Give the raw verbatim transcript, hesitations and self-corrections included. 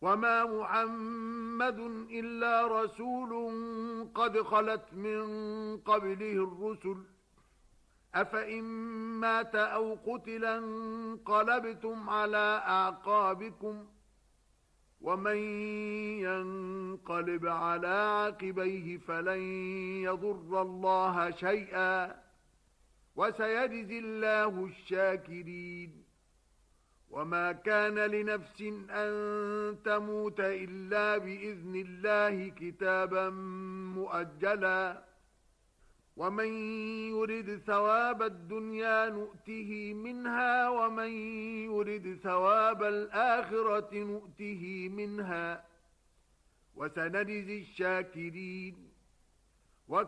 وما محمد إلا رسول قد خلت من قبله الرسل أفإن مات أو قتل انقلبتم على أعقابكم ومن ينقلب على عقبيه فلن يضر الله شيئا وسيجزي الله الشاكرين. وما كان لنفس أن تموت إلا بإذن الله كتابا مؤجلا ومن يرد ثواب الدنيا نؤته منها ومن يرد ثواب الآخرة نؤته منها وسنجزي الشاكرين.